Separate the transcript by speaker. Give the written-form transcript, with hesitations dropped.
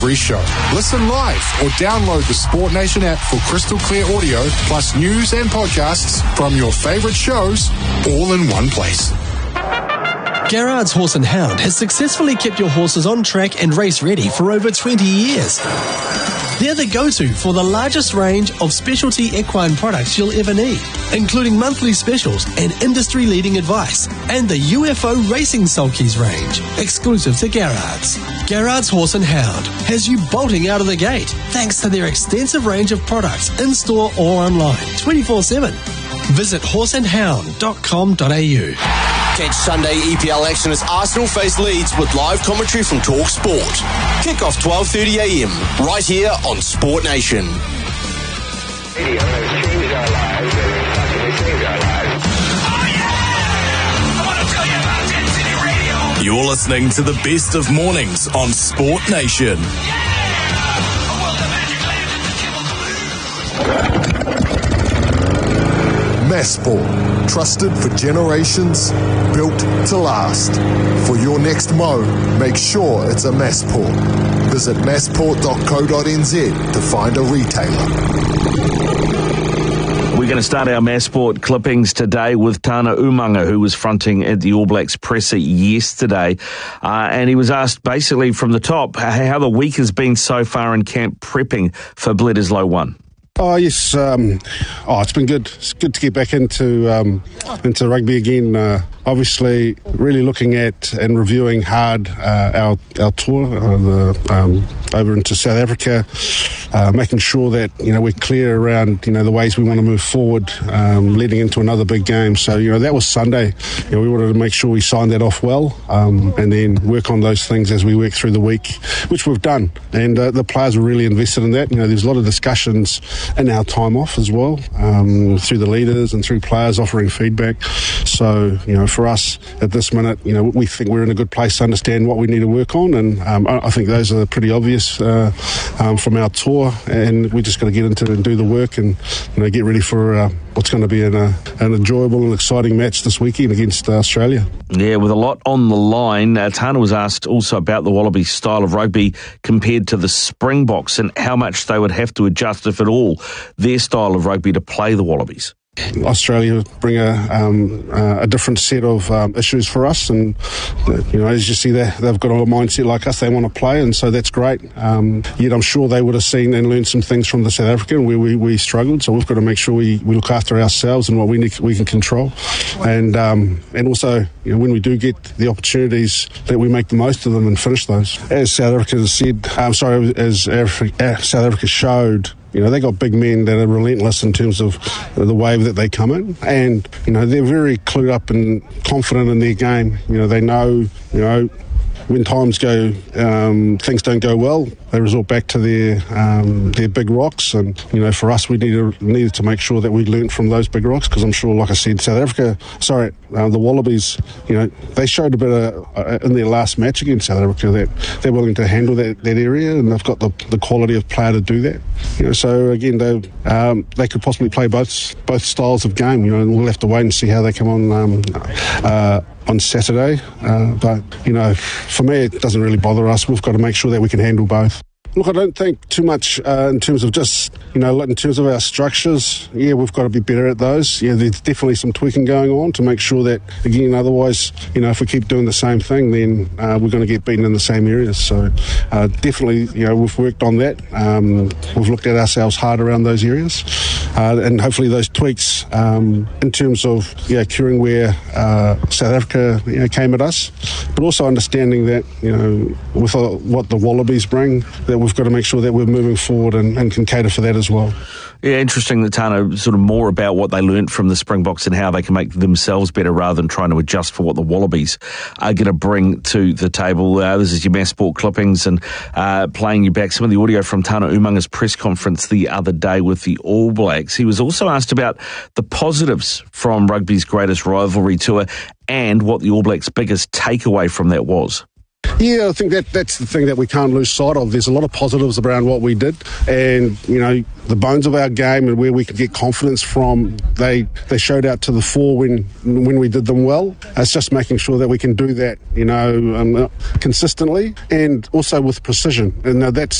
Speaker 1: every show. Listen live or download the Sport Nation app for crystal clear audio, plus news and podcasts from your favourite shows, all in one place.
Speaker 2: Garrard's Horse and Hound has successfully kept your horses on track and race ready for over 20 years. They're the go-to for the largest range of specialty equine products you'll ever need, including monthly specials and industry-leading advice, and the UFO Racing Sulkies range, exclusive to Garrard's. Garrard's Horse and Hound has you bolting out of the gate thanks to their extensive range of products in-store or online, 24/7. Visit horseandhound.com.au.
Speaker 3: Catch Sunday EPL action as Arsenal face Leeds with live commentary from Talk Sport. Kick off 12:30 a.m. right here on Sport Nation.
Speaker 4: You're listening to the best of mornings on Sport Nation.
Speaker 5: Massport, trusted for generations, built to last. For your next mow, make sure it's a Massport. Visit massport.co.nz to find a retailer.
Speaker 6: We're going to start our Massport clippings today with Tana Umaga, who was fronting at the All Blacks presser yesterday. And he was asked basically from the top how the week has been so far in camp prepping for Bledisloe 1.
Speaker 7: Oh yes, it's been good. It's good to get back into rugby again. Obviously, really looking at and reviewing hard our tour over into South Africa, making sure that we're clear around the ways we want to move forward, leading into another big game. So that was Sunday. We wanted to make sure we signed that off well, and then work on those things as we work through the week, which we've done. And the players were really invested in that. There's a lot of discussions in our time off as well, through the leaders and through players offering feedback. So, for us at this minute, we think we're in a good place to understand what we need to work on, and I think those are pretty obvious from our tour, and we just got to get into it and do the work and get ready for what's going to be an enjoyable and exciting match this weekend against Australia.
Speaker 6: Yeah, with a lot on the line, Tana was asked also about the Wallabies' style of rugby compared to the Springboks and how much they would have to adjust, if at all, their style of rugby to play the Wallabies.
Speaker 7: Australia bring a different set of issues for us, and as you see, they've got a mindset like us. They want to play, and so that's great. Yet I'm sure they would have seen and learned some things from the South African where we struggled. So we've got to make sure we look after ourselves and what we can control, and also when we do get the opportunities, that we make the most of them and finish those. As South Africa said, as South Africa showed. They got big men that are relentless in terms of the way that they come in, and they're very clued up and confident in their game. They know when times go, things don't go well, they resort back to their big rocks. And for us, we needed to make sure that we learnt from those big rocks, because I'm sure, like I said, the Wallabies, they showed a bit in their last match against South Africa that they're willing to handle that area, and they've got the quality of player to do that. So again, they could possibly play both styles of game. And we'll have to wait and see how they come on Saturday. But for me, it doesn't really bother us. We've got to make sure that we can handle both. Look, I don't think too much in terms of just, in terms of our structures. Yeah, we've got to be better at those. Yeah, there's definitely some tweaking going on to make sure that, again, otherwise, if we keep doing the same thing, then we're going to get beaten in the same areas. So definitely, we've worked on that. We've looked at ourselves hard around those areas. And hopefully those tweaks in terms of curing where South Africa came at us, but also understanding that, with what the Wallabies bring, that we've got to make sure that we're moving forward and can cater for that as well.
Speaker 6: Yeah, interesting that Tana sort of more about what they learnt from the Springboks and how they can make themselves better rather than trying to adjust for what the Wallabies are going to bring to the table. This is your Massport clippings, and playing you back some of the audio from Tana Umaga's press conference the other day with the All Blacks. He was also asked about the positives from rugby's greatest rivalry tour and what the All Blacks' biggest takeaway from that was.
Speaker 7: Yeah, I think that's the thing that we can't lose sight of. There's a lot of positives around what we did, and the bones of our game and where we can get confidence from. They showed out to the fore when we did them well. It's just making sure that we can do that, consistently and also with precision. And that's